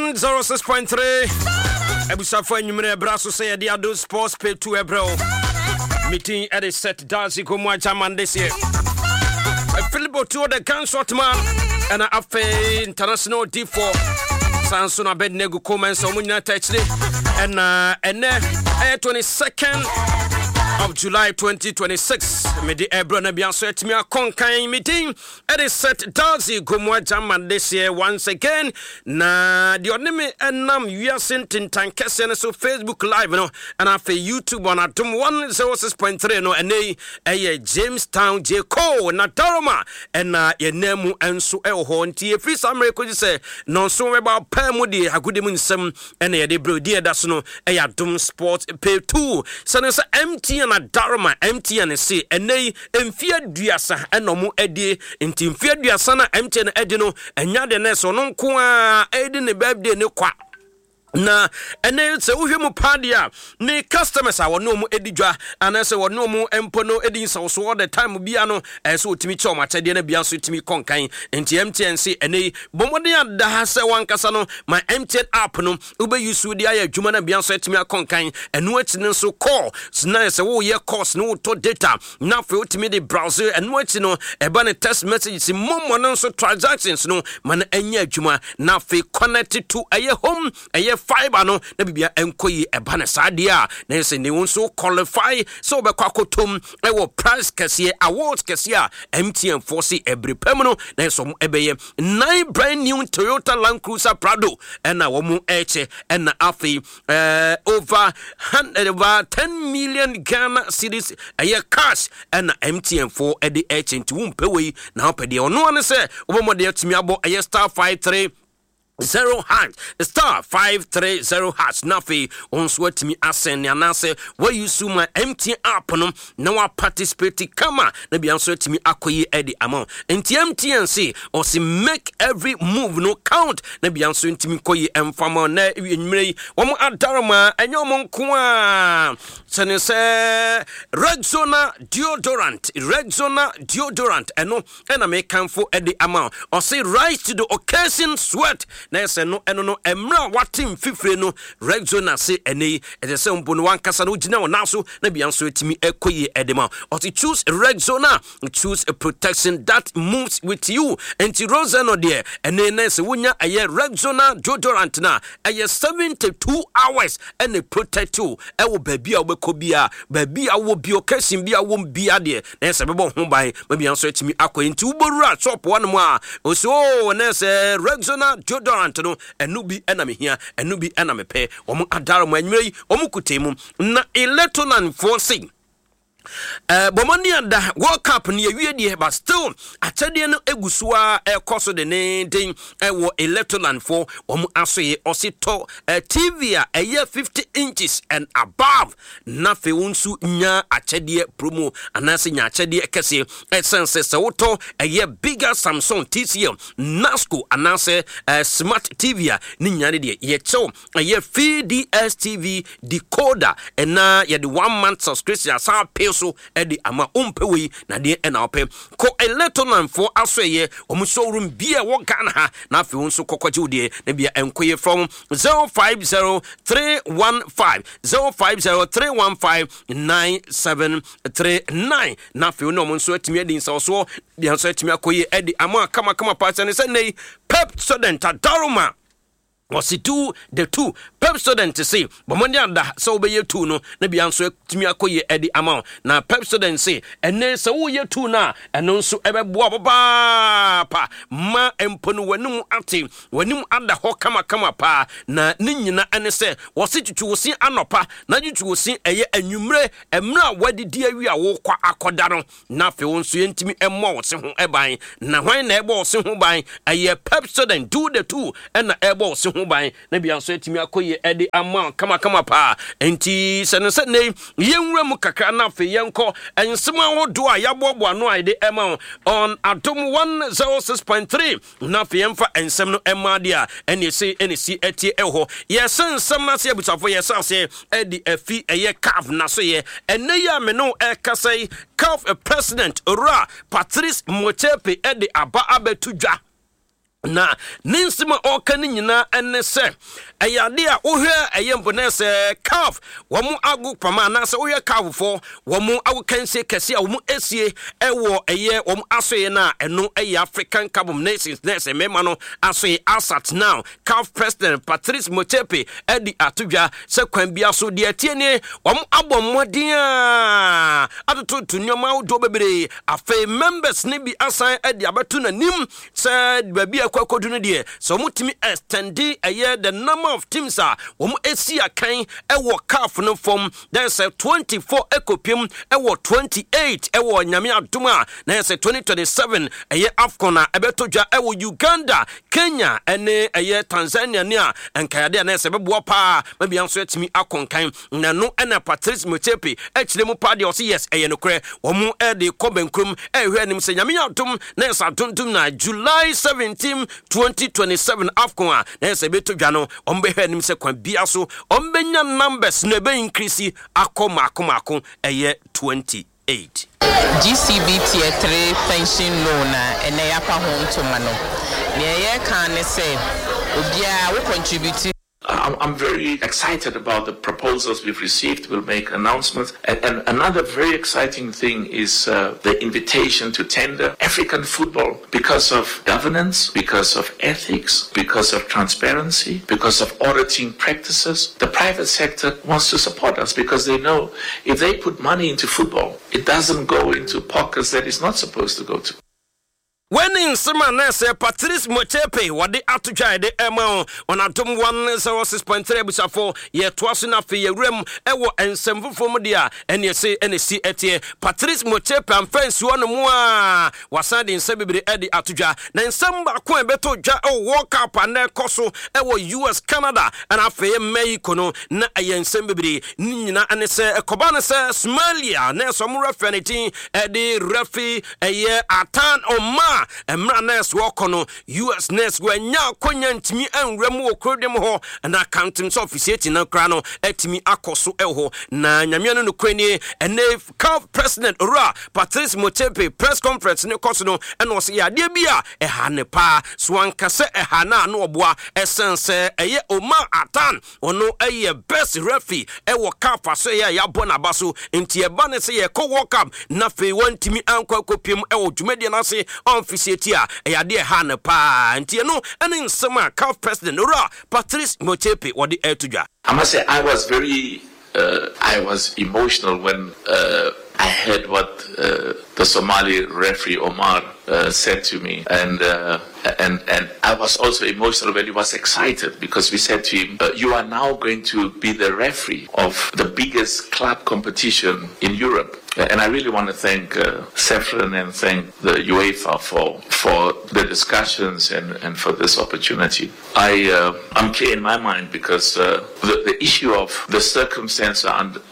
106.3 Ebusafo enyumre braso say the Ado Sports pay to Ebro meeting at a set Darcy Komwa Chairman this year. Philip to the gunshot man and a international D4 Sansuna Bednego comments on United and 22nd of July 2026. Medi Ebro na bianso etimi akonkan meeting at a set Darcy Komwa Chairman this year once again. Na the onime enam wiasen tintan kese na so Facebook live no and afa YouTube on atom 106.3 no ene Jamestown J Cole na Daroma na yenemu enso ho nti efri samre ko say no so weba pamu de agudem nsem ene ye de brodi da so no Adom Sports pay 2 sane se MTN na Daroma MTN se ene emfia duasa enomu edi nti emfia duasa na MTN edi no enya de na so no nko a edi ne birthday ne kwa na ene se uhwemu padia ni customers a wono mu edidwa anase wono mu empono edin so all the time bia no so otimi che o matede na bia so otimi konkan enti MTN se ene bomode ada ha se wankasa no my MTN app no ube use di aya adwuma na bia so otimi akonkan eno ati no so call na se wo ye course no to data na fe otimi de browser eno ati no eba ne text messages momo no so transactions no man anya adwuma na fe connected to aye home aye fiber no na bibia enkoyi eba na sadia na se ne won so qualify so be kwakotom e wo prize kese awards kese a MTN force every permanent na so ebeye 9 brand new Toyota Land Cruiser Prado na wo mu eche na afi over 10 million Ghana cedis aye cash na MTN for the eche nti wo mpewe na opede ono ane se wo mo de atumi abo aye *530# *530# nafi on sweat me asen na say where you su my MTN app no na wa participate kama na bia sweat me akoyi edi amount enti MTN say or say make every move no count na bia so ntimi koyi emfama na enwumre wo mo adaroma enyo mo nko a sene se Rexona deodorant eno na me kanfo edi amount or say rise to the occasion sweat na se no eno no emra watim fifre no Rexona se ene e se mpo no wankasa no gina wona so na bia so etimi ekoyi edema or to choose Rexona, choose a protection that moves with you enti Rosano there ene na se wonya aye Rexona deodorant na aye 72 hours and e protect you e wo baby a obeko bia baby a wo bi occasion bia wo bia de na se bebo ho ban ma bia so etimi akoyi enti uborura shop one mo a oso na se Rexona deodorant no enu bi ena me hia enu bi ena me pe omo adaro mo anwei omo kutemu na electoral forcing bomoni anda World Cup ni ewie die but still atade no egusua ekoso de ne den wo electoral for omo asoye osito TV a 50 inches and above na fe wonsu nya atade promo anase nya atade kese sense se woto bigger Samsung TCL Nasco anase smart TV a ni nya de ye chew 3DS TV decoder and na ye the 1 month subscription asa so edi ama umpewi na de na ope ko electoral for asoye omu showroom bia wo Ghana ha na afi wonso kokwaje udie na bia enkoye from 050315 na afi no monso atimi edi so bia so atimi akoye edi ama kama party ne se nei Pepsodent Daroma was it the two Pepsodent to say but money anda so be ye two no na bia so timi akoye edi amount na Pepsodent say ene so wo ye two na eno so ebeboa pa ma empono wanum ate wanum ada ho kama pa na ne nyina ene se was it tutu wosi anopa na tutu wosi eye anwumre emra wadidi awi a wo kwa akoda no na fe won so yentimi emmo wo se ho eban na hwan na ebo wo se ho ban eye Pepsodent do the two na ebo wo se ban na bia so etimi akoye edi ama kama pa enti sense ne yenwura mu kakra na fe yenko ensema hodo a yabobo ano a de ema on Adom 106.3 na fe yemfa ensem no ema dia ene si eti eho yesensem na se abusafo yesase edi afi eye calf na so ye ene ya me no ekasai calf president Ora Patrice Motsepe edi aba abetudwa na ninsima okani nyina enne se ayade a ohwe ayembo se calf womu agu pama na se ohwe calf fo womu awukanse kese a womu esie ewo eye womu asoye na eno eye African Cup of Nations na se mema no asoye asat now calf president Patrice Motsepe edi atudwa se kwan bia so de atiene womu abommodin a atoto tunyoma wo do bebre afa members ne bi asan edi abatu na nim se babia kwakodu no de so mutimi extendi aye the number of teams are esi akan ewo CAF no form there's a 24 ekopim ewo 28 ewo nyame aduma na yes 2027 aye AFCON ebetojwa ewo Uganda Kenya ene aye Tanzania nia enkayade na yes bebo pa mabia nso etimi akonkan na no ena Patrice Motsepe echile mu pa de o yes aye no kre omu ede kobenkrum ehwe nim se nyame adum na yes adundum na July 17 2027 AFCON na yes ebetojwa no ombe nim se kwan bia so ombenya numbers no be increase akoma eye 28 GCB tier 3 pension loan ene yapa home to mano ne ye kan say obia we contribute. I'm very excited about the proposals we've received. We'll make announcements. And another very exciting thing is the invitation to tender African football because of governance, because of ethics, because of transparency, because of auditing practices. The private sector wants to support us because they know if they put money into football, it doesn't go into pockets that it's not supposed to go to. When in Simon say Patrice Motsepe what the atujai de ema on atom 106.3 busafo ye twaso na fe ye rem ewo ensemfo fom dia ene say NC etie Patrice Motsepe am fans won mu a wasade nsebibire edi atujwa na nsem ba ko ebeto dwa o World Cup na koso ewo US Canada and afa Mexico no na ayensem bibire nyina ane se ekoba ne se Somalia na so mu reference edi refi eye atan oma emra nurse wokono US nurse wanya konya ntimi anwram wo krodem ho na accounting office na kra no etimi akoso eho na nyame no kwani ene CAF president Ora Patrice Motsepe press conference ne koso no eno se yade bia eha ne pa so ankase eha na no oboa essence eye Omar Atan ono eye best referee ewo CAF aso ye ya bona baso nti eba ne se ye ko World Cup na fe wantimi ankwa kopiem ewo dwumade na se officiatia eyade ha ne pa nti no ene nsema CAF president Ora Patrice Motsepe wodi etudwa. I must say I was very I was emotional when I heard what the Somali referee Omar said to me, and I was also emotional when he was excited because we said to him, "You are now going to be the referee of the biggest club competition in Europe." And I really want to thank Sefren and thank the UEFA for the discussions and for this opportunity. I'm clear in my mind because the issue of the circumstances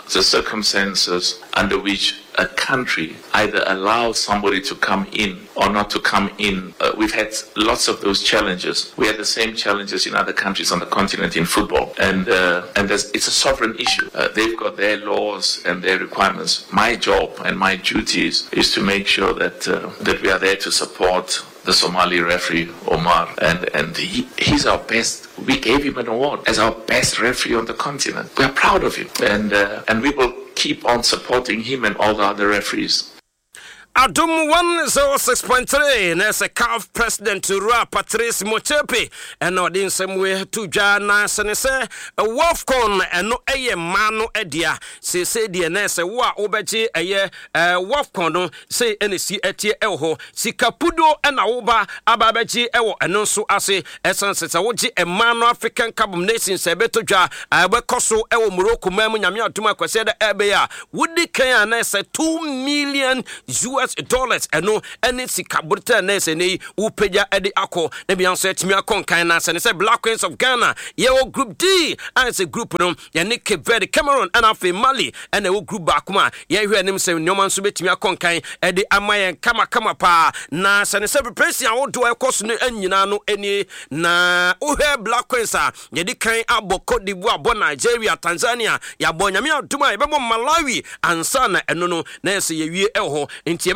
under which a country either allows somebody to come in or not to come in. We've had lots of those challenges. We had the same challenges in other countries on the continent in football. And it's a sovereign issue. They've got their laws and their requirements. My job and my duties is to make sure that we are there to support the Somali referee Omar, and he's our best. We gave him an award as our best referee on the continent. We are proud of him, and we will keep on supporting him and all the other referees. Adum 106.3 na se CAF president Ora Patrice Motsepe eno din semwe tudwa na sene se WAFCON eno eye mano edia se de na se wo a obeje eye WAFCON no se enesi etie eho sikapudo ena wo ba ababeje ewo eno so ase essence se wo je emano African Cup of Nations ebetodwa abekoso ewo Morocco mamu nyame aduma kwese da ebe ya wudi kan na se 2 million US dollars eno ene sikaburta na se nei upeja edi akọ na bia nso etimi akonkan na se ne se Black Queens of Ghana ye wo group D as a group no ye ne Cape Verde Cameroon and afi Mali ene wo group ba kuma ye hwe anim se nyoma nso betimi akonkan edi amayen kama pa na se ne se president awodo ekoso no anyina no eni na uhwe Black Queens a ye di kan abo Cote d'Ivoire abo Nigeria Tanzania ya bo nyame aduma ye bebo Malawi ansa na eno no na se ye wie eho nti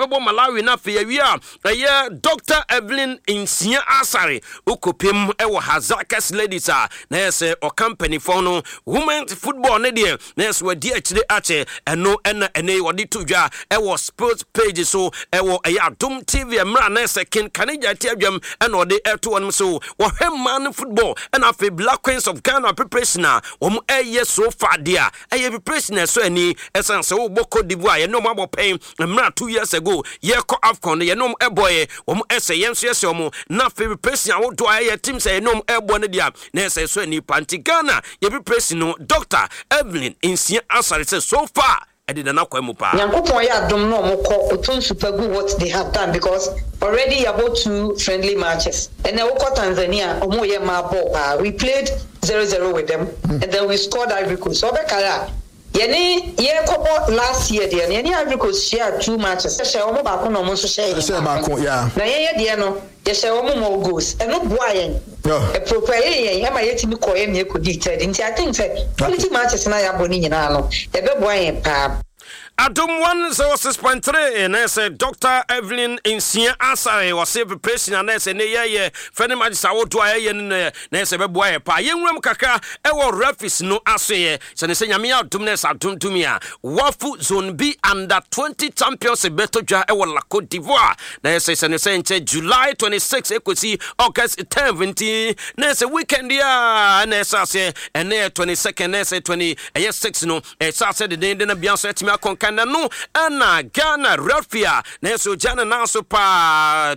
yɛbɛbɔ Malawi na fe yɛwia ɛyɛ Dr. Evelyn Insia Asare ukopim ɛwɔ Hazakes ladies na yɛsɛ o company for no women's football ne deɛ na yɛsɛ wadi akyire akyɛ ɛno ɛna ɛne wɔde to dwa ɛwɔ sports page so ɛwɔ ɛyɛ Adom TV mra na yɛsɛ Ken Kanija tiadwam ɛna ɔde ɛto wɔn so wɔhwɛ man football ɛna fe Black Queens of Ghana preparation a wɔn ɛyɛ so far dia ɛyɛ preparation so ani ɛsan sɛ wo boko divu a yɛnom abɔ pɛn mra 2 years ago yɛkɔ AFCON yɛnom ɛbɔɛ wɔn ɛsɛ yɛn so yɛsɛ wɔn na fe preparation a wo do ɛyɛ team sɛ yɛnom ɛbɔ ne dia na ɛsɛ so ani panti Ghana yɛ preparation no Dr. Evelyn Insia Asare says so far I did not come up. Yankopon ya dom no moko super good what they have done because already about 2 friendly matches. And then we got Tanzania omo ye ma ball. We played 0-0 with them and then we scored Ivory Coast. So bekara yeni ye kopo last year there yeni Ivory Coast share 2 matches. Share omo ba ko no mo so share. Share ba ko yeah. Na ye there no ye share omo more goals. And no boy yen. A proper yen am yetimi ko yen ye ko dictate. I think say quality matches na ya boni nyina no. Ye be boy yen pa. Adom 106.3 and I said Dr. Evelyn Insia Asare was a preparation and I said ne friend matches I would do I ne se boy pa yenwem kaka e wo refis no asoye se ne se nyame adomnes adom tumia wafu zone B under 20 champions beto dwa e wo la Côte d'Ivoire na se ne se nche July 26 ekosi August 17 na se weekend ya na se and 22nd na se 26 no e sa se de na bia so etimi kana no ana Ghana Refia na so Ghana na so pa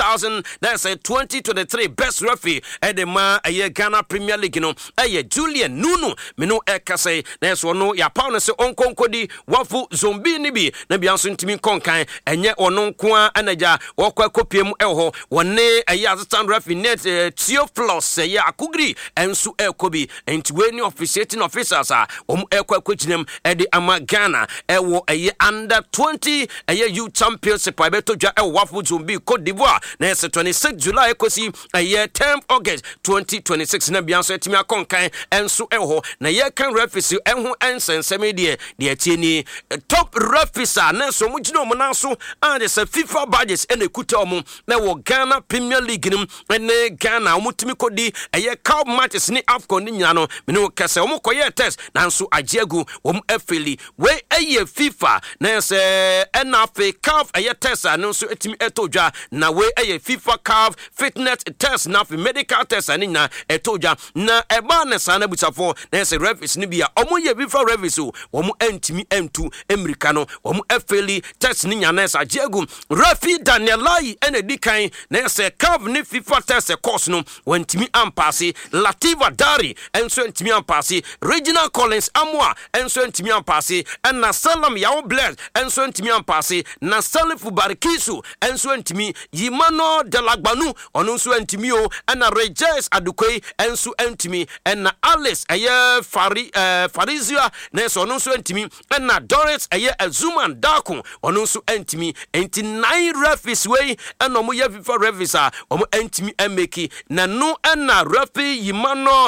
2023 best referee edema aye Ghana Premier League no aye Julian Nunu me no ekase na so no ya pa no se onkonkodi wafu zombi ni bi na bia so ntimi konkan enye ono nko anaja wokwa kopiem eho wone aye assistant referee net Theophilus ya akugri ensu ekobi entiweni officiating officers a ekwa kwaginem ede ama Ghana ewo aye under 20 aye youth championship beto dwa wafu zombi Côte d'Ivoire na 26 July ekosi aye 10 August 2026 na bia so etimi akonkan enso eho na ye kan referees enho ensenseme de atieni top referees na so mugina omo na so and se FIFA badges ene kuta omo na wo Ghana Premier League nim ene Ghana omutimi kodi aye cup matches ni AFCON ni nyina no me no kase omo koye test na so agiegu wom afeli we aye FIFA na se NFA CAF aye test na so etimi etodwa na we aye FIFA CAF fitness test na medical test ani na etodwa na eba na sana butafo na se referees ni bia omo ye FIFA referees o omo antimi entu America no omo afeli test ni nyana sa agiegu referee Daniel Lai ene dikan na se CAF ni FIFA test course no wantimi ampase Lativa Dari enso antimi ampase Regional Collins Amwa enso antimi ampase na Salam Yawo Bless enso antimi ampase na Salifu Barikisu enso antimi Yimano Delagbanu ono enso antimi o na Rejes Adukoi enso antimi na Alice eye Farizia na enso ono enso antimi na Doris eye Azuman Dako ono enso antimi enti 9 referees wey na omo ye FIFA referees a omo antimi emeki na no na referee Yimano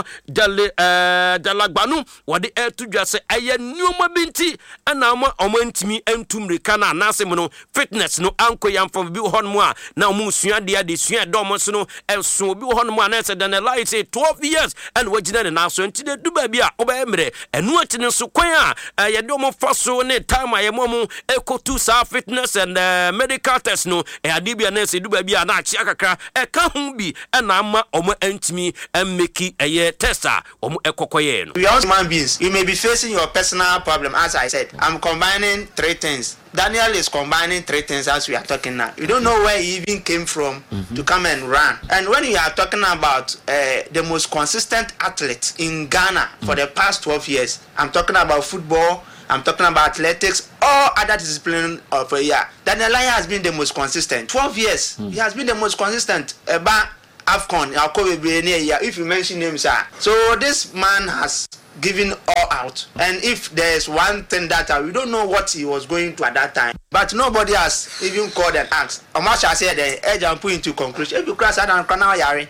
Delagbanu wode etudwa se eye nyoma binti na omo antimi entumrika na anase no fitness no anko yamfo bi honmo a na omo sua de sua dom so no enso bi honmo a na se dan light say 12 years and wagina ne na so enti de duba bi a obemre enu atine so kwan a ye de omo faso ne time a ye momu ekotu sa fitness and medical test no adibia na se duba bi a na achi akaka ka hu bi na ama omo antimi emeki eye tester omo ekokoye no. We are human beings. You may be facing your personal problem. As I said, I'm combining 3 things. Daniel is combining 3 things as we are talking now. You don't know where he even came from to come and run. And when you are talking about the most consistent athlete in Ghana for the past 12 years, I'm talking about football, I'm talking about athletics, all other disciplines of a year. Daniel Lai has been the most consistent. 12 years, he has been the most consistent. AFCON, if you mention names, so this man has giving all out. And if there's one thing that we don't know what he was going to at that time, but nobody has even called and asked. Omasha said the edge and put into conclusion. If you cross out and canal yari,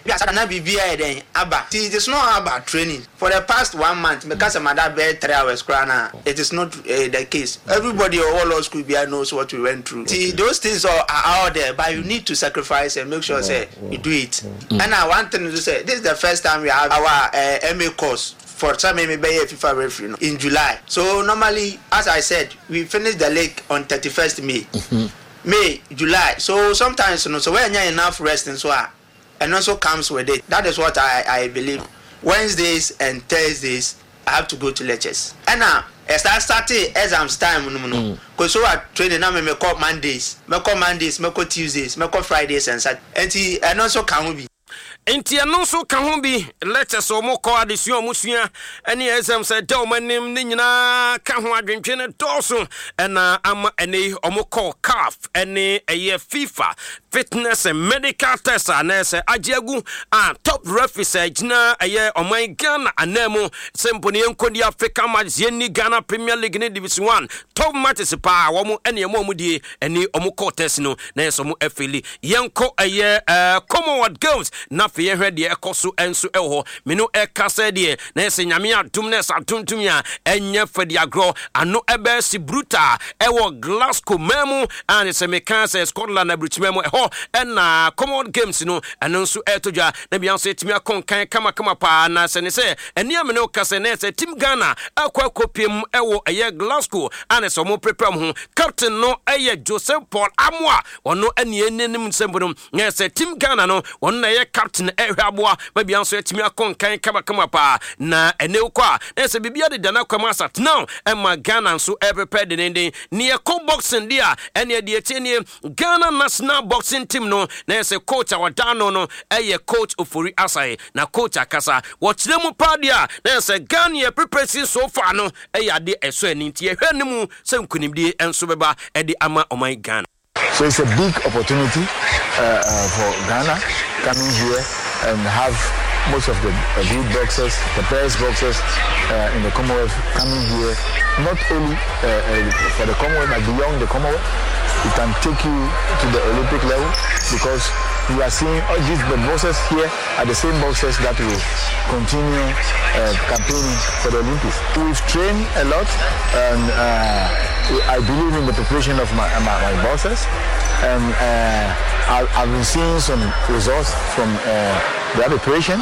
it is not about training. For the past 1 month, because of my bed 3 hours, it is not the case. Everybody all our school knows what we went through. See, those things are out there, but you need to sacrifice and make sure say you do it. And I want to say this is the first time we have our MA course. For some maybe FIFA referee in July. So normally, as I said, we finish the league on 31st May. May, July. So sometimes, so when you have enough rest and so on, and also comes with it. That is what I believe. Wednesdays and Thursdays, I have to go to lectures. And now, as I started exams time, because so I training now, I call Mondays, I call Tuesdays, I call Fridays and Saturdays. And also can be. Enti anonso ka ho bi letters o mo call adesua musua ene exam say do manim ni nyina ka ho adwentwe ne doso na ama ene o mo call CAF ene eye FIFA fitness and medical test na say agiagu top referees gina eye oman Ghana anamo sempo ne enkodi Africa match ni Ghana Premier League ne Division 1 top matches pa wo mo ene mo die ene o mo call test no na so mo afili yenko eye Commonwealth Games na fe hwede ekoso enso eho menu ekasa de na ese nyame adum na satuntum ya enye fede agro ano ebe si brutal ewo Glasgow memu and se mekanse Scotland na Brichmemu eho na Commonwealth Games no anonso etoja na bianso etimi akonkan kama pa na se ne se eni amene okasa na ese team Ghana akwa kopiem ewo eye Glasgow and so mo prepare ho captain no eye Joseph Paul Amwa wono eni enenim sembodum na ese team Ghana no wono na eye captain ehwaboa maybe anso etimi akonkan kama pa na ene ukwa ese bibia de dana kwama sat now emma Ghana nso prepare de nende ne boxing dia ene de etini Ghana national boxing team no na ese coach awadano no eye coach Ofori Asai na coach akasa wochiremu pa dia na ese Ghana prepare so far no eye ade eso ani ntie hwanimu se nkunimdie enso beba ede ama oman Ghana. So it's a big opportunity for Ghana coming here and have most of the good boxers, the best boxers in the Commonwealth coming here, not only for the Commonwealth but beyond the Commonwealth. It can take you to the Olympic level because you are seeing all these boxers here are the same boxers that will continue campaigning for the Olympics. We've trained a lot and I believe in the preparation of my boxers and I've been seeing some results from the preparation.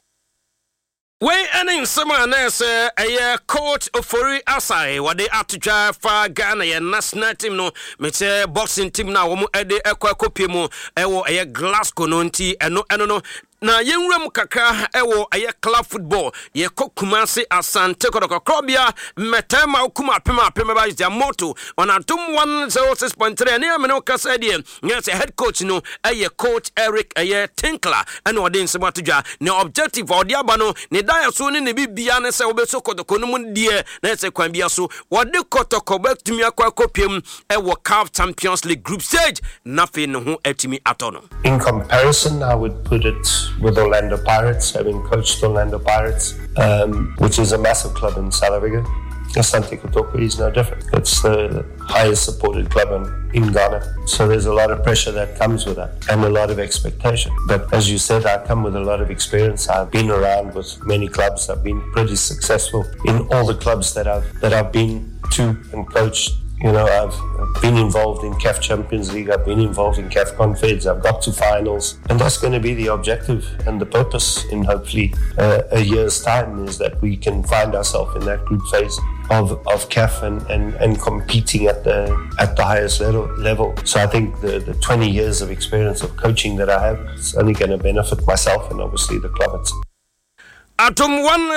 When any summer nurse a coach Ofori Asai what they have to drive for Ghana and national team no me boxing team now womu ede ekwa kopiemu ewo a Glasgow no nti eno no na yenwram kakra ewo aye club football ye Kumasi Asante Kodokobia metema ukuma apema ba is their motto on atom 106.3 ne ameno kasa die yes head coach no aye coach Eric aye Tinkler and odin sematudwa ne objective odiaba no ne dia so ne bibia ne se obeso Kodoko no mu die na se kwan bia so wode Kotoko betumi akwa kopiem ewo CAF Champions League group stage nothing no ho atimi atono. In comparison, I would put it with Orlando Pirates, having coached Orlando Pirates, which is a massive club in South Africa. Asante Kotoko is no different. It's the highest supported club in Ghana. So there's a lot of pressure that comes with that and a lot of expectation. But as you said, I come with a lot of experience. I've been around with many clubs. I've been pretty successful in all the clubs that I've been to and coached. You know, I've been involved in CAF Champions League. I've been involved in CAF Confeds. I've got to finals. And that's going to be the objective and the purpose in hopefully a year's time is that we can find ourselves in that group phase of CAF and competing at the highest level. So I think the 20 years of experience of coaching that I have is only going to benefit myself and obviously the club itself. Atom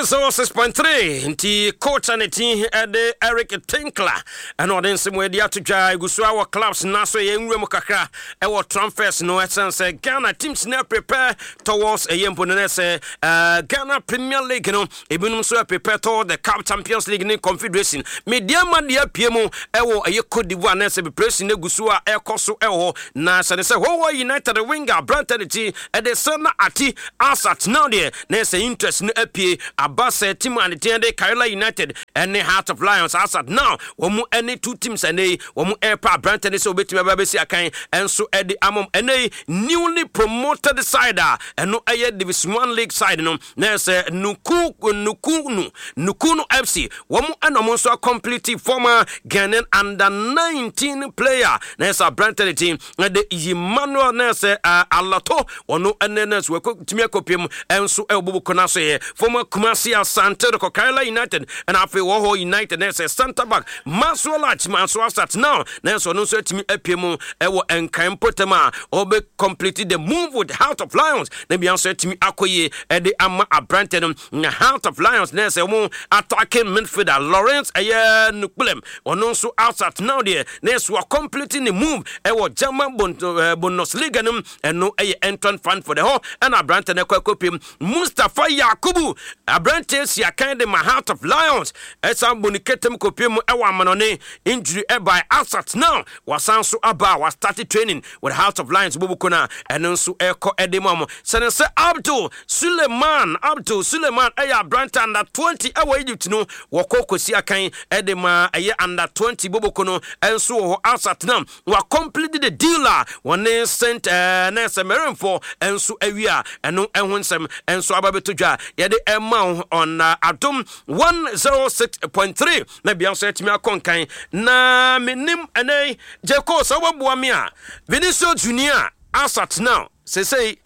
106.3 nti coach and team ede Eric Tinkler and odin semwe dia to jai gusu our clubs na so ye nwem kakra e wo transfers no essence Ghana teams now prepare towards a yempo no say Ghana Premier League no ebinum so prepare to the CAF Champions League ni Confederation media dia piemu e wo ye Cote d'Ivoire na say be pressing gusu a e koso e ho na say United winger Brantony ede sana ati asat now there na say interest apie abase team and the Carolina United and the Heart of Lions as at now womu any two teams and they womu airpa Brandon so betimi babesi akan enso edi amom any newly promoted side and no aye Division 1 League side no na say Nukunu FC womu anomo so complete former Ghanaian under 19 player na say Brandon team the Emmanuel na say Alato ono enenes we timi akopiem enso ebubu kona so former Kumasi Asante the Carolina United and afi wo United na say center back Maswala sat now na so no so timi apiemu ewo enkan potema obe completed the move with Heart of Lions na bi answer timi akoye e de ama Abranten na Heart of Lions na say mo attacking midfielder Lawrence Nukulem ono so outside now there na so completing the move ewo German Bundesliga no eno entrant fan for the whole and Abranten ekopim Mustafa Yakubu Abranten si akan de Heart of Lions esa boniketem kopim ewa manone injury by outside now wasanso aba was started training with Heart of Lions bubukuna and nso eko edemamo sense Abdul Suleiman Abranten under 20 ewa Egypt no wokokosi akan edema under 20 bubukono enso ho outside now wa completed the dealer one sent nese merin for enso awia eno ehonsem enso ababetodwa yede emma on Adom 106.3 na bianso etimi akonkan na menim ene Jeko so boboa me a Vinicius Junior asat now say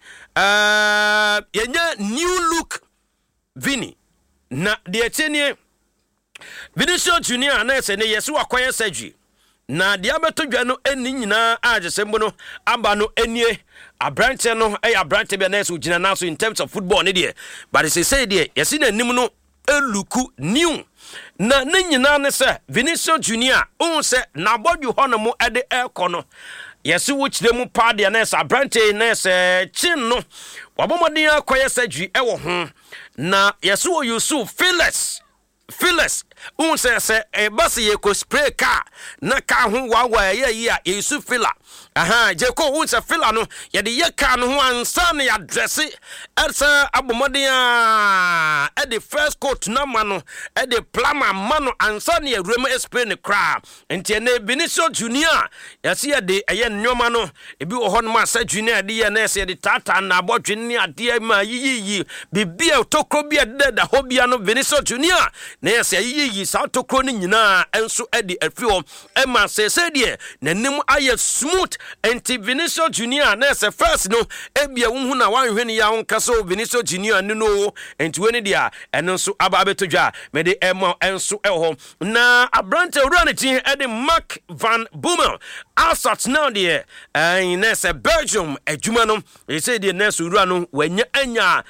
yenya new look Vini na de etenie Vinicius Junior na se ne yeso akwanye surgery na de abetodwa no eni nyina ajesembo no aba no enie Abranten no Abranten be na so gina na so in terms of football ne de but say de yesi na nim no eluku new na nyina ne se Vinicius Junior on se na bodu honomo ede ekono yesi wo chire mu pa de na se Abranten na se chin no wabomodin akoye surgery ewo ho na yesi wo Yusuf Phyllis un se e basi ye ko spray car na ka ho wawa ye a Yusuf Phila Jeko un se Phila no ye de ye car no ho ansa na ya dress esa abomodin e the first coat na mano e the plumber mano ansa na ye rem spray ne kra enti na Vinicius Junior yesi ye de ye nnwoma no ebi wo ho no ma sa Junior de ye na se de tata na abodwe ne ade ma yiyi bibia tokro bia da hobia no Vinicius Junior na yesi yiyi sa tokro ni nyina enso edi afio ema se de nanim aye smooth enti Vinicius Junior na se first no ebia wo hu na wanhwe ne ya wonka so Vinicius Junior ne no enti we ne dia eno so aba betodwa me de ema enso eho na Abrante Uranity edi Mark van Bommel asat now de na se Belgium adwuma no e say de na so ura no wanya anya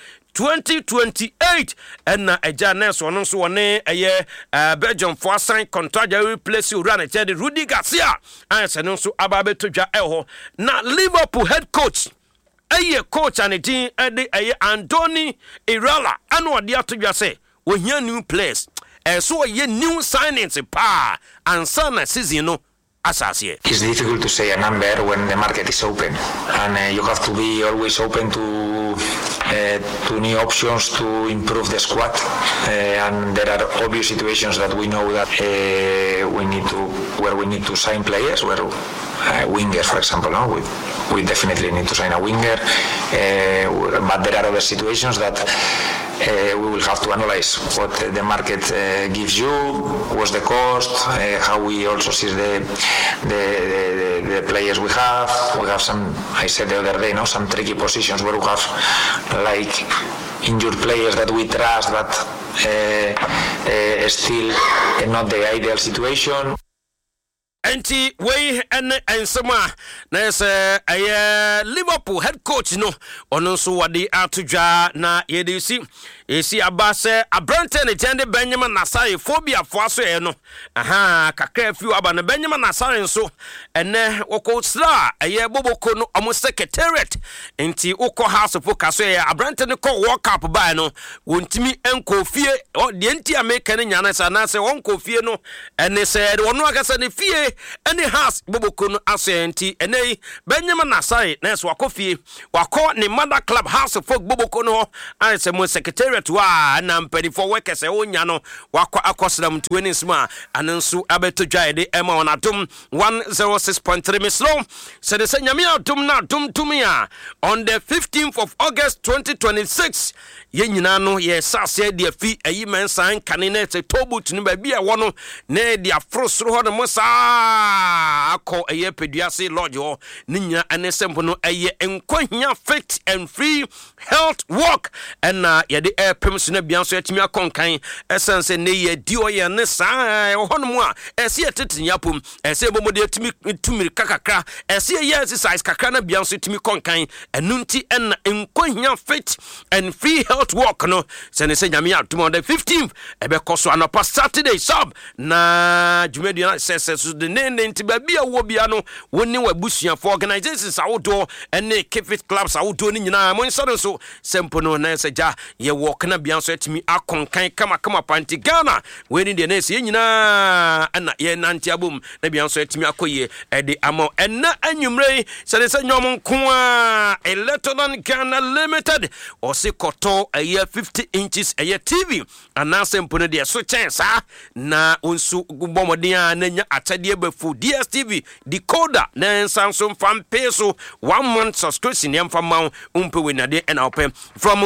2028 and Janes one so one Belgium for sign contract replace run it Rudy Garcia and so ababe to ja eho na Liverpool head coach coach and team Anthony Irala and what dia to ja say we hear new players so ye new signings pa and sana season no. It's difficult to say a number when the market is open, and you have to be always open to new options to improve the squad. And there are obvious situations that we know that we need to sign players, where wingers, for example, no? We definitely need to sign a winger, but there are other situations that we will have to analyze what the market gives you, what's the cost, how we also see the players we have. We have some, I said the other day, some tricky positions where we have like injured players that we trust that still not the ideal situation. Enti we and sama na se Liverpool head coach no ono so wade atodwa na yedisi esi abase Abrante ne tende Benjamin Nasai phobia fo aso no kakra fiu aba na Benjamin Nasai nso ene woko sra boboko no omo secretariat enti woko house of kaso Abrante ne ko World Cup ba no wontimi enko fie de enti America ne nyana sa na se wonko fie no ene se wono akasa ne fie any house boboko no asenti ene Benjamin Nasai na so wakofie wako ne mother club house of folk boboko no I say mo secretariat contract wa na mpedi for workers onya no wakwa akosram tuweni sma anenso abeto dwaide ema on adom 106.3 mislo said the nyame adom na adom tumia on the 15th of August 2026 ye nyina no ye sase de afi ayi mensan kane na te tobut no ba bia wono na de afrosro ho no mosa akọ eye peduase lodge ho ni nyina anesempo no eye enkwahia fit and free health walk and ye de airpems na bia so atimi akonkan esense ne ye di oye ne saa ho no mo a ese etetinyapom ese bomode atimi tumiri kakakra ese ye exercise kakra na bia so atimi konkan enunti en enkwahia fit and free health walk no sene se nyame atom on the 15th ebe koso anopa Saturday sub na jumedi na sese de nene ntiba bia wo bia no woni wabusua for organizations awodo ene kefit clubs awodo ni nyina mo nso so sempo no na seja ye walk na bia so atimi akonkan kama panti Ghana we ni de na se nyina ana ye nanti abom na bia so atimi akoye ede amo enna anwumre sene se nyom nko a Electron Ghana Limited o se koto a 50 inches a TV and now simple de so chance na unsu bomodin na nya atade befu DSTV decoder na Samsung fan peso 1 month subscription yam from umpe we na de and open from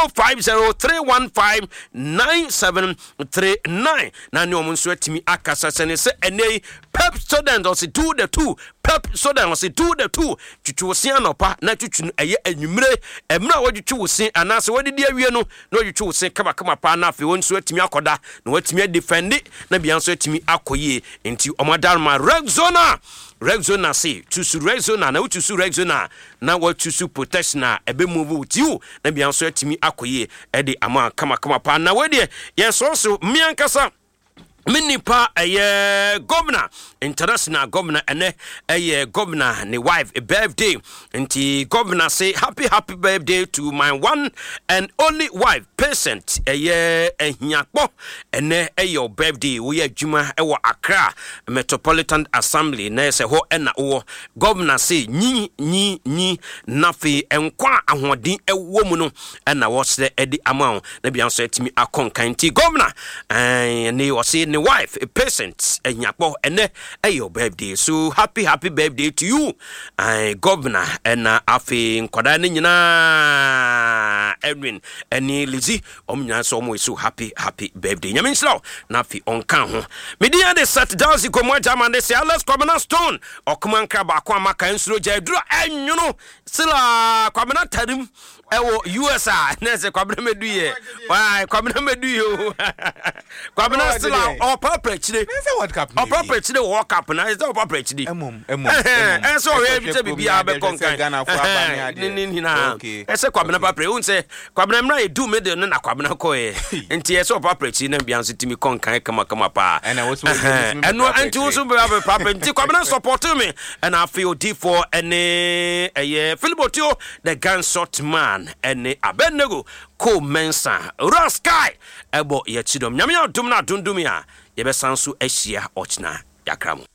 0503159739 na ni omunsu atimi akasa sene se ene pep student or se do the two pep student or se do the two tutu osia no pa na tutu eye anwumre emra wodwutu osin anase wodi awie no na wodwutu osin kama pa na afi wonso atimi akoda na watimi defend na bia nso atimi akoye enti omadarma Rexona say tusu Rexona na utusu Rexona na watusu protection na ebe move with you na bia nso atimi akoye e de ama kama pa na wodi yeso miankasa Minipa governor, international governor, and governor, and wife, a birthday. And the governor say, happy birthday to my one and only wife, patient, nyakbo, and your birthday. We are Juma, Accra, Metropolitan Assembly, Nese ho ena o. Governor say, ni, nafi, and kwa ahwadi woman, and I was the Eddie amount. Maybe I said to me, a conkanti governor, and they was saying, wife, a patient, and yakbo, and your birthday. So happy birthday to you, governor, and afi Kodani na Edwin, and Lizzie, so so happy birthday. Yamin slow, nafi on can. Media de sat down, the Commander, and they say, let's come on stone, or come on crab, aquamaka, and slow jadra, and you know, Silla, come on, tell him. USA nese kwabena medu ye why kwabena medu yo kwabena still or papa chide what cup or papa chide walk up na is that papa chide and so we be bia be konkan Ghana for abanya ni na ese kwabena papa un say kwabena mra e do me de na kwabena ko e enti ese papa chide na bia nsitimi konkan kama pa and I was and no anti also be papa enti kwabena support me and I feel D4 and Philibotio the gunshot man ene abenego ko mensa raskai ebo ye chidom nyame adum na dundum ya ye besanso ahia ochna yakramo